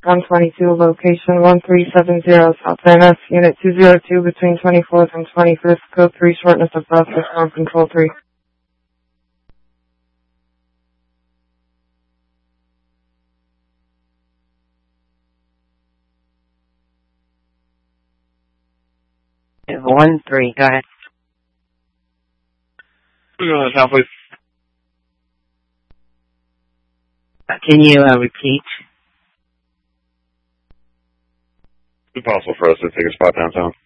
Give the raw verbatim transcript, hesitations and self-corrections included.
one twenty-two, location one three seven zero, South Van Ness, Unit two zero two, between twenty-fourth and twenty-fifth, code three, shortness of bus, storm control three. One three, go ahead. We're going to town, please. Uh, can you uh, repeat? Is it possible for us to take a spot downtown?